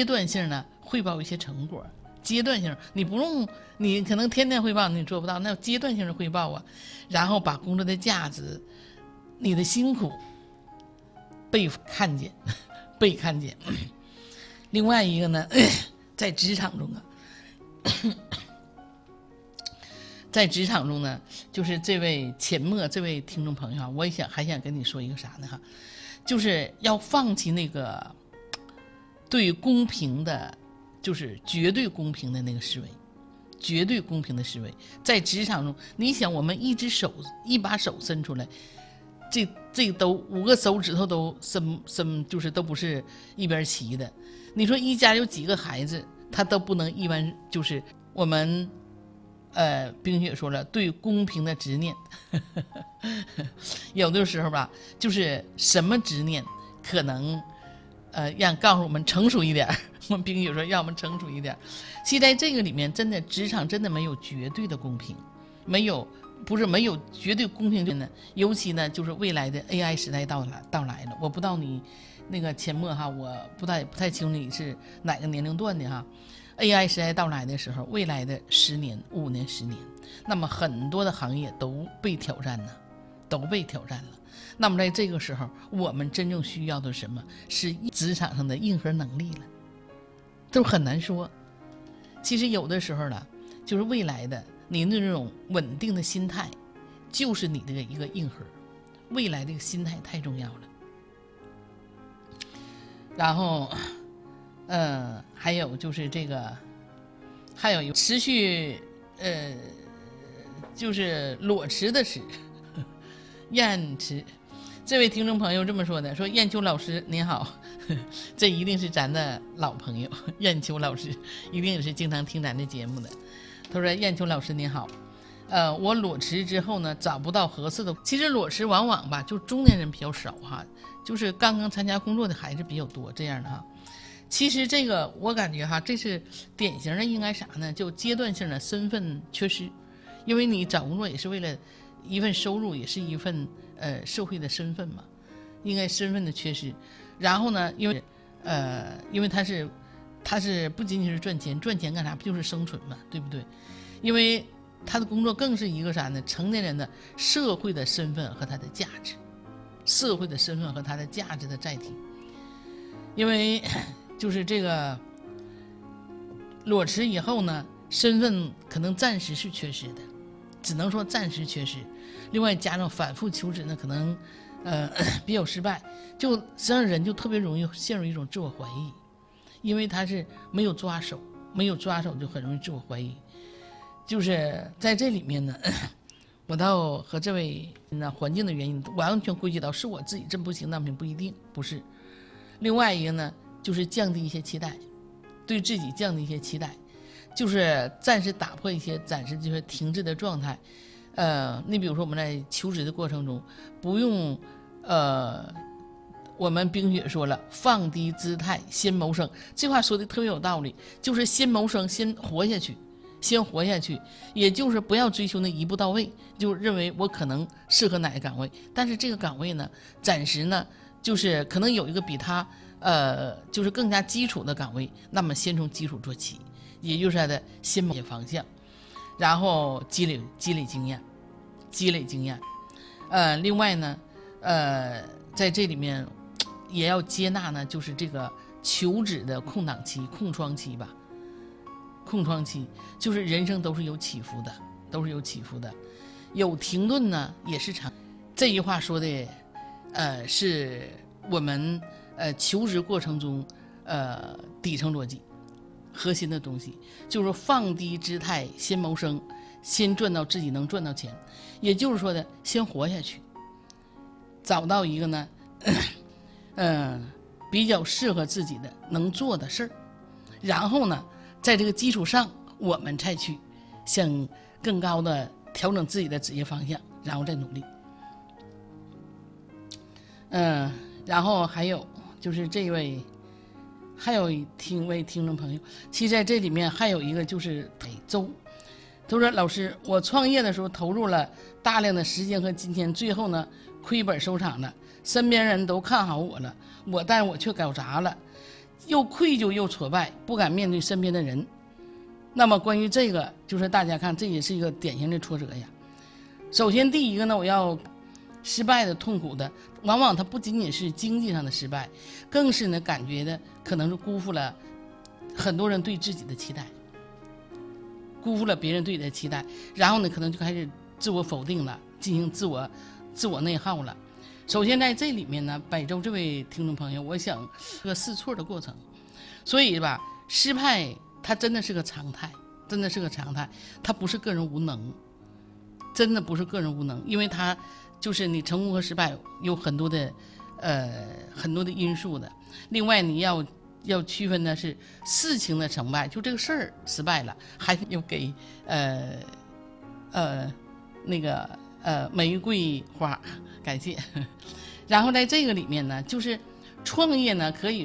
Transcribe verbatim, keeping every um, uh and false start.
阶段性的汇报一些成果，阶段性，你不用，你可能天天汇报你做不到，那阶段性的汇报啊，然后把工作的价值，你的辛苦被看见，被看见。另外一个呢，在职场中啊，在职场中呢，就是这位阡陌这位听众朋友啊，我也想还想跟你说一个啥呢哈，就是要放弃那个对公平的，就是绝对公平的那个思维，绝对公平的思维，在职场中，你想我们一只手一把手伸出来，这这都五个手指头都伸伸，就是都不是一边齐的。你说一家有几个孩子，他都不能一般，就是我们。呃，冰雪说了，对公平的执念，有的时候吧，就是什么执念可能，呃，让告诉我们成熟一点。我们冰雪说，让我们成熟一点。其实在这个里面，真的职场真的没有绝对的公平，没有不是没有绝对公平的。尤其呢，就是未来的 A I 时代到来到来了。我不知道你那个阡陌哈，我不太不太清楚你是哪个年龄段的哈。A I 时代到来的时候，未来的十年、五年、十年，那么很多的行业都被挑战了，都被挑战了。那么在这个时候，我们真正需要的是什么？是职场上的硬核能力了，都很难说。其实有的时候呢，就是未来的你那种稳定的心态，就是你的一个硬核。未来这个心态太重要了。然后。嗯，还有就是这个，还有持续呃，就是裸辞的辞，燕辞。这位听众朋友这么说的，说燕秋老师您好，这一定是咱的老朋友，燕秋老师一定也是经常听咱的节目的。他说燕秋老师您好，呃，我裸辞之后呢，找不到合适的。其实裸辞往往吧，就中年人比较少哈，就是刚刚参加工作的孩子比较多这样的哈。其实这个我感觉哈，这是典型的应该啥呢？就阶段性的身份缺失，因为你找工作也是为了一份收入，也是一份呃社会的身份嘛，应该身份的缺失。然后呢，因为呃，因为他是他是不仅仅是赚钱，赚钱干啥？不就是生存嘛，对不对？因为他的工作更是一个啥呢？成年人的社会的身份和他的价值，社会的身份和他的价值的载体，因为。就是这个裸辞以后呢，身份可能暂时是缺失的，只能说暂时缺失。另外加上反复求职呢，可能呃比较失败，就实际上人就特别容易陷入一种自我怀疑，因为他是没有抓手，没有抓手就很容易自我怀疑。就是在这里面呢，我倒和这位呢环境的原因完全归结到是我自己真不行，那不一定不是。另外一个呢。就是降低一些期待，对自己降低一些期待，就是暂时打破一些暂时就是停滞的状态。呃，你比如说我们在求职的过程中，不用呃，我们冰雪说了，放低姿态，先谋生。这话说的特别有道理，就是先谋生，先活下去，先活下去，也就是不要追求那一步到位，就认为我可能适合哪个岗位，但是这个岗位呢，暂时呢，就是可能有一个比他。呃，就是更加基础的岗位，那么先从基础做起，也就是他的先谋方向，然后积累积累经验，积累经验。呃，另外呢，呃，在这里面也要接纳呢，就是这个求职的空档期、空窗期吧。空窗期就是人生都是有起伏的，都是有起伏的，有停顿呢也是常。这句话说的，呃，是我们。呃，求职过程中，呃，底层逻辑，核心的东西就是放低姿态，先谋生，先赚到自己能赚到钱，也就是说的，先活下去，找到一个呢，嗯、呃，比较适合自己的能做的事儿，然后呢，在这个基础上，我们再去向更高的调整自己的职业方向，然后再努力。嗯、呃，然后还有。就是这位，还有一听位听众朋友，其实在这里面还有一个就是周，他说老师，我创业的时候投入了大量的时间和金钱，最后呢亏本收场了，身边人都看好我了，我但我却搞砸了， 又愧疚又挫败，不敢面对身边的人。那么关于这个，就是大家看，这也是一个典型的挫折呀。首先第一个呢，我要失败的痛苦的，往往它不仅仅是经济上的失败，更是呢感觉的可能是辜负了很多人对自己的期待，辜负了别人对你的期待，然后呢可能就开始自我否定了，进行自我自我内耗了。首先在这里面呢，百周这位听众朋友，我想是个试错的过程，所以吧，失败它真的是个常态，真的是个常态，它不是个人无能，真的不是个人无能，因为它就是你成功和失败有很多的呃很多的因素的。另外你要要区分的是事情的成败，就这个事儿失败了，还有给呃呃那个呃玫瑰花感谢。然后在这个里面呢，就是创业呢可以